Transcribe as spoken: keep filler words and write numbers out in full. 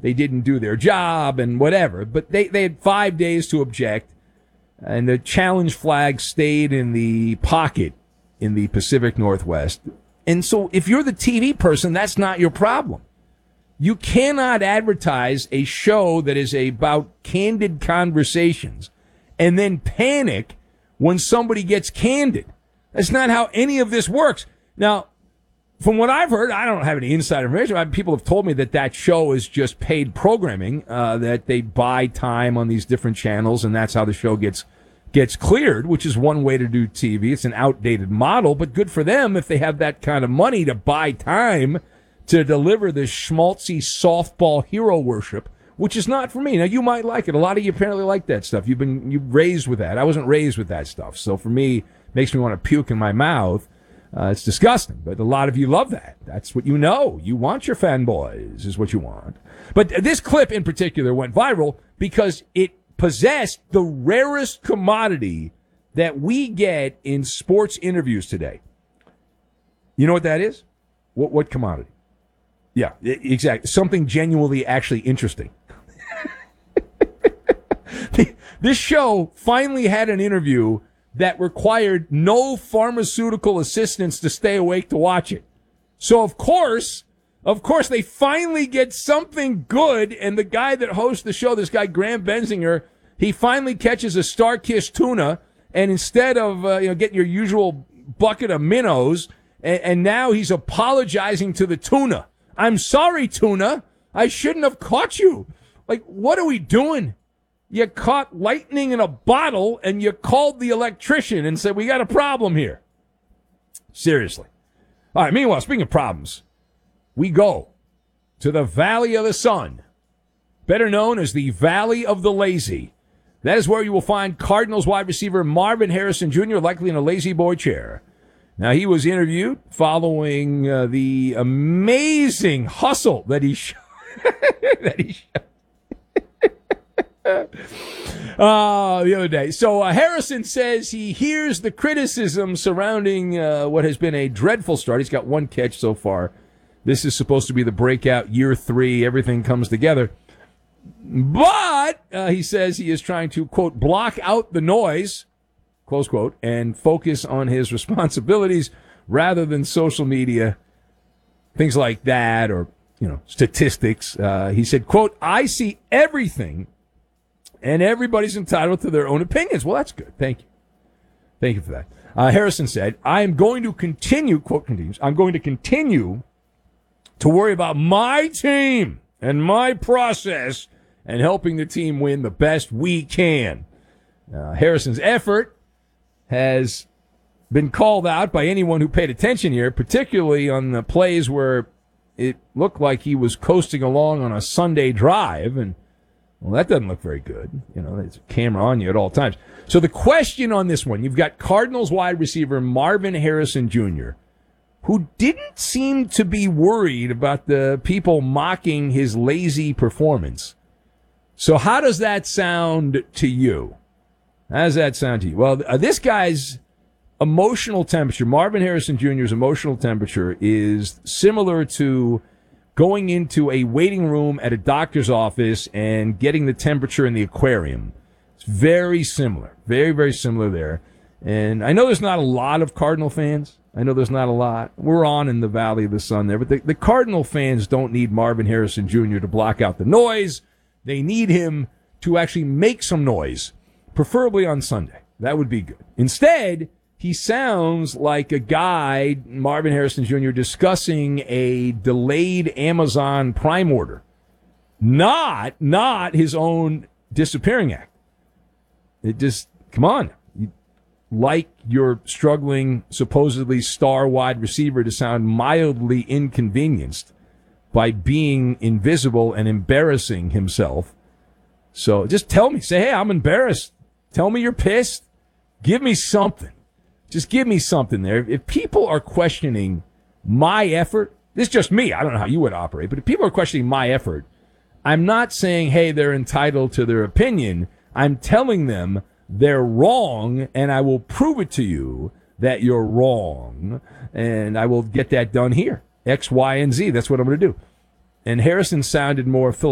they didn't do their job and whatever. But they, they had five days to object, and the challenge flag stayed in the pocket in the Pacific Northwest. And so if you're the T V person, that's not your problem. You cannot advertise a show that is about candid conversations and then panic when somebody gets candid. That's not how any of this works. Now, from what I've heard, I don't have any inside information. People have told me that that show is just paid programming, uh, that they buy time on these different channels, and that's how the show gets gets cleared, which is one way to do T V. It's an outdated model, but good for them if they have that kind of money to buy time to deliver this schmaltzy softball hero worship, which is not for me. Now, you might like it. A lot of you apparently like that stuff. You've been you raised with that. I wasn't raised with that stuff. So for me, it makes me want to puke in my mouth. Uh, it's disgusting, but a lot of you love that. That's what you know. You want your fanboys is what you want. But this clip in particular went viral because it possessed the rarest commodity that we get in sports interviews today. You know what that is? What what commodity? Yeah, exactly. Something genuinely actually interesting. This show finally had an interview that required no pharmaceutical assistance to stay awake to watch it. So, of course, of course, they finally get something good, and the guy that hosts the show, this guy Graham Benzinger, he finally catches a Starkist tuna, and instead of uh, you know getting your usual bucket of minnows, and, and now he's apologizing to the tuna. I'm sorry, tuna. I shouldn't have caught you. Like, what are we doing? You caught lightning in a bottle, and you called the electrician and said, we got a problem here. Seriously. All right, meanwhile, speaking of problems, we go to the Valley of the Sun, better known as the Valley of the Lazy. That is where you will find Cardinals wide receiver Marvin Harrison Junior, likely in a lazy boy chair. Now, he was interviewed following uh, the amazing hustle that he showed. that he showed. uh, the other day. So uh, Harrison says he hears the criticism surrounding uh, what has been a dreadful start. He's got one catch so far. This is supposed to be the breakout year three. Everything comes together. But uh, he says he is trying to, quote, block out the noise, close quote, and focus on his responsibilities rather than social media, things like that, or, you know, statistics. Uh, he said, quote, I see everything, and everybody's entitled to their own opinions. Well, that's good. Thank you. Thank you for that. Uh, Harrison said, I am going to continue, quote continues, I'm going to continue to worry about my team and my process and helping the team win the best we can. Uh, Harrison's effort has been called out by anyone who paid attention here, particularly on the plays where it looked like he was coasting along on a Sunday drive, and well, that doesn't look very good. You know, there's a camera on you at all times. So the question on this one, you've got Cardinals wide receiver Marvin Harrison Junior, who didn't seem to be worried about the people mocking his lazy performance. So how does that sound to you? How does that sound to you? Well, uh, this guy's emotional temperature, Marvin Harrison Junior's emotional temperature, is similar to going into a waiting room at a doctor's office and getting the temperature in the aquarium. It's very similar. Very, very similar there. And I know there's not a lot of Cardinal fans. I know there's not a lot. We're on in the Valley of the Sun there. But the, the Cardinal fans don't need Marvin Harrison Junior to block out the noise. They need him to actually make some noise, preferably on Sunday. That would be good. Instead, he sounds like a guy, Marvin Harrison Junior, discussing a delayed Amazon Prime order, not not his own disappearing act. It just, come on. You like your struggling, supposedly star wide receiver to sound mildly inconvenienced by being invisible and embarrassing himself. So just tell me. Say, hey, I'm embarrassed. Tell me you're pissed. Give me something. Just give me something there. If people are questioning my effort, this is just me. I don't know how you would operate, but if people are questioning my effort, I'm not saying, hey, they're entitled to their opinion. I'm telling them they're wrong, and I will prove it to you that you're wrong, and I will get that done here. X, Y, and Z. That's what I'm going to do. And Harrison sounded more